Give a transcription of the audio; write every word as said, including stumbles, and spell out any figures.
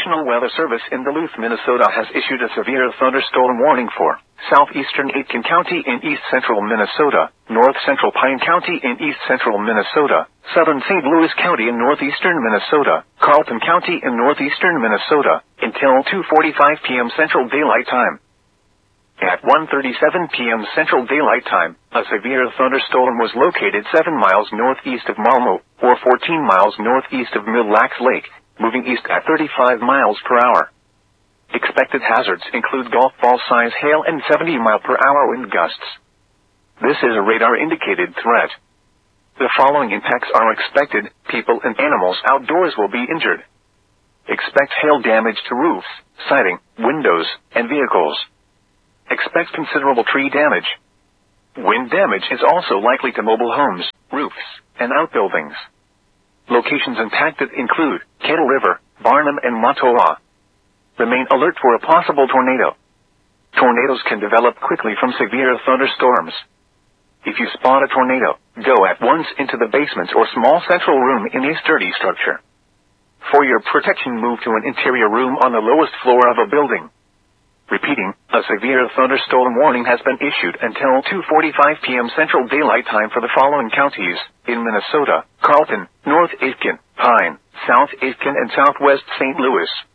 National Weather Service in Duluth, Minnesota has issued a severe thunderstorm warning for southeastern Aitkin County in east-central Minnesota, north-central Pine County in east-central Minnesota, southern Saint Louis County in northeastern Minnesota, Carlton County in northeastern Minnesota, until two forty-five p m Central Daylight Time. At one thirty-seven p m Central Daylight Time, a severe thunderstorm was located seven miles northeast of Malmo, or fourteen miles northeast of Mille Lacs Lake, moving east at thirty-five miles per hour. Expected hazards include golf ball size hail and seventy mile per hour wind gusts. This is a radar-indicated threat. The following impacts are expected: people and animals outdoors will be injured. Expect hail damage to roofs, siding, windows, and vehicles. Expect considerable tree damage. Wind damage is also likely to mobile homes, roofs, and outbuildings. Locations impacted include Kettle River, Barnum, and Matoa. Remain alert for a possible tornado. Tornadoes can develop quickly from severe thunderstorms. If you spot a tornado, go at once into the basement or small central room in a sturdy structure. For your protection, move to an interior room on the lowest floor of a building. Repeating, a severe thunderstorm warning has been issued until two forty-five p m Central Daylight Time for the following counties: in Minnesota, Carlton, North Aitkin, Pine, South Aitkin, and Southwest Saint Louis.